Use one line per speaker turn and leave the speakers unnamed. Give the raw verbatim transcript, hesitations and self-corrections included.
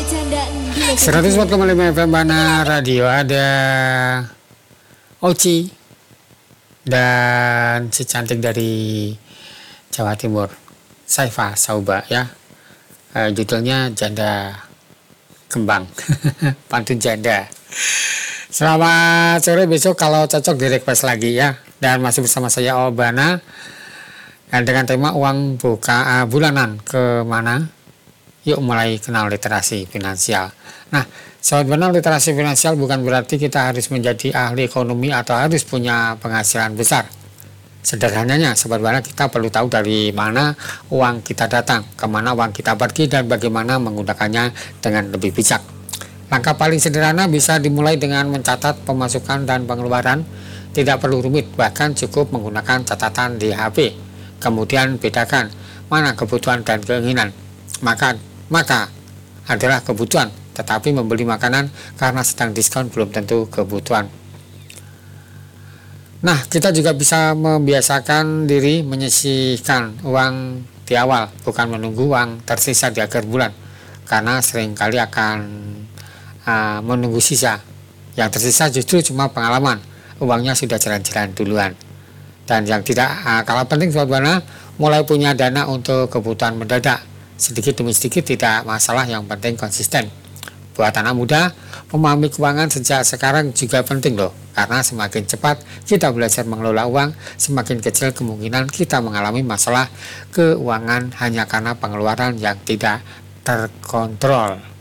seratus empat koma lima F M Bana Radio. Ada Oci dan si cantik dari Jawa Timur, Saifa Sauba ya. Uh, judulnya Janda Kembang. Pantun janda. Selamat sore, besok kalau cocok di request lagi ya. Dan masih bersama saya Obana. Dan dengan tema uang buka uh, bulanan kemana? Yuk mulai kenal literasi finansial. Nah, sobat Bana, literasi finansial bukan berarti kita harus menjadi ahli ekonomi atau harus punya penghasilan besar. Sederhananya, sobat Bana, kita perlu tahu dari mana uang kita datang, kemana uang kita pergi, dan bagaimana menggunakannya dengan lebih bijak. Langkah paling sederhana bisa dimulai dengan mencatat pemasukan dan pengeluaran. Tidak perlu rumit, bahkan cukup menggunakan catatan di H P. Kemudian bedakan mana kebutuhan dan keinginan. Maka maka adalah kebutuhan, tetapi membeli makanan karena sedang diskon belum tentu kebutuhan. Nah, kita juga bisa membiasakan diri menyisihkan uang di awal, bukan menunggu uang tersisa di akhir bulan, karena seringkali akan uh, menunggu sisa. Yang tersisa justru cuma pengalaman, uangnya sudah jalan-jalan duluan. Dan yang tidak uh, kalah penting, sobat Bana, mulai punya dana untuk kebutuhan mendadak. Sedikit demi sedikit tidak masalah, yang penting konsisten. Buat anak muda, memahami keuangan sejak sekarang juga penting loh, karena semakin cepat kita belajar mengelola uang, semakin kecil kemungkinan kita mengalami masalah keuangan hanya karena pengeluaran yang tidak terkontrol.